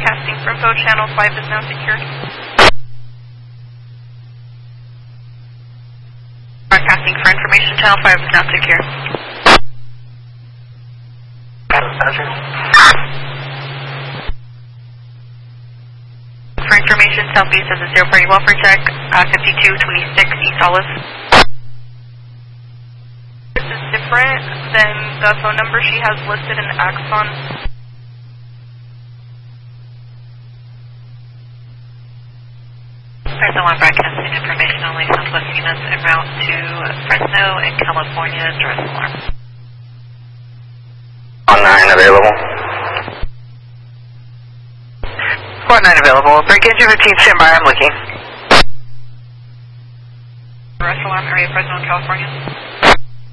Broadcasting from Info Channel 5 is now secured. Broadcasting for information, Channel 5 is now secure. For information, Southeast has a 040 welfare check, 5226 East Olive. This is different than the phone number she has listed in Axon. There's one broadcasting information only, Southwest units en route to Fresno in California, dress alarm. 49 available. 49 available. Break engine 15, stand by, I'm looking. Dress alarm area, Fresno, California.